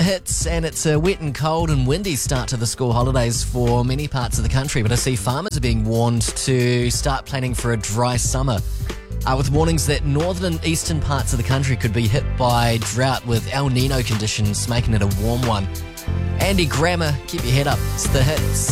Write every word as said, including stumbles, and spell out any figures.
Hits, and it's a wet and cold and windy start to the school holidays for many parts of the country, but I see farmers are being warned to start planning for a dry summer, uh, with warnings that northern and eastern parts of the country could be hit by drought with El Nino conditions, making it a warm one. Andy Grammer, keep your head up. It's The Hits.